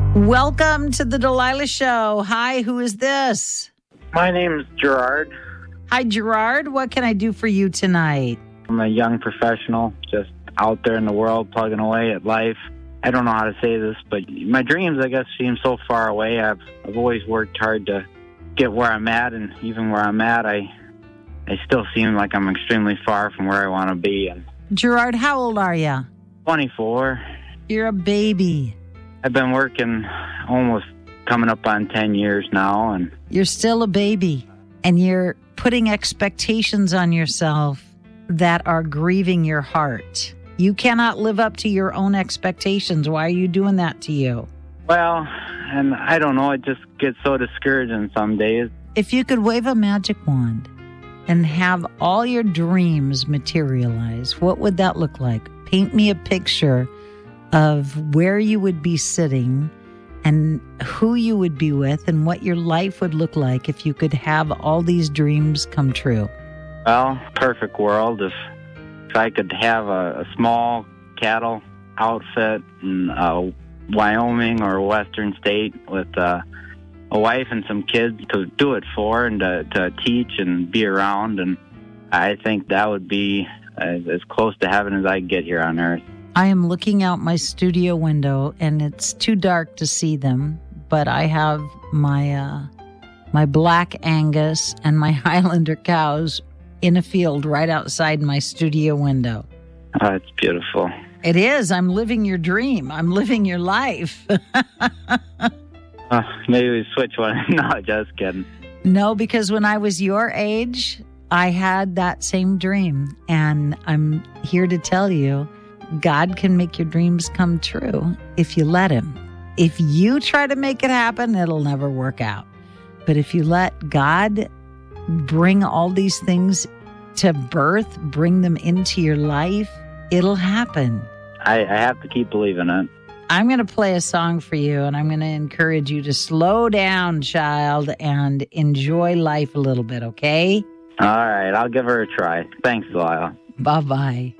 Welcome to the Delilah Show. Hi, who is this? My name is Gerard. Hi, Gerard. What can I do for you tonight? I'm a young professional, just out there in the world, plugging away at life. I don't know how to say this, but my dreams, I guess, seem so far away. I've always worked hard to get where I'm at, and even where I'm at, I still seem like I'm extremely far from where I want to be. And Gerard, how old are you? 24. You're a baby. I've been working almost coming up on 10 years now. And you're still a baby, and you're putting expectations on yourself that are grieving your heart. You cannot live up to your own expectations. Why are you doing that to you? Well, and I don't know, it just gets so discouraging some days. If you could wave a magic wand and have all your dreams materialize, what would that look like? Paint me a picture of where you would be sitting and who you would be with and what your life would look like if you could have all these dreams come true. Well, perfect world. If I could have a small cattle outfit in Wyoming or a western state with a wife and some kids to do it for and to teach and be around, and I think that would be as close to heaven as I could get here on earth. I am looking out my studio window, and it's too dark to see them, but I have my Black Angus and my Highlander cows in a field right outside my studio window. Oh, it's beautiful. It is. I'm living your dream. I'm living your life. Maybe we switch one. No, just kidding. No, because when I was your age, I had that same dream. And I'm here to tell you, God can make your dreams come true if you let him. If you try to make it happen, it'll never work out. But if you let God bring all these things to birth, bring them into your life, it'll happen. I have to keep believing it. I'm going to play a song for you, and I'm going to encourage you to slow down, child, and enjoy life a little bit, okay? All right, I'll give her a try. Thanks, Lyle. Bye-bye.